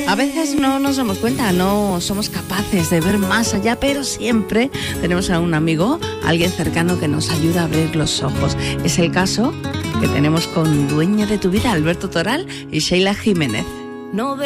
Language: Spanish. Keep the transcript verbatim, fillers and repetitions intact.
A veces no nos damos cuenta, no somos capaces de ver más allá, pero siempre tenemos a un amigo, a alguien cercano que nos ayuda a abrir los ojos. Es el caso que tenemos con Dueña de tu vida, Alberto Toral y Sheila Jiménez. No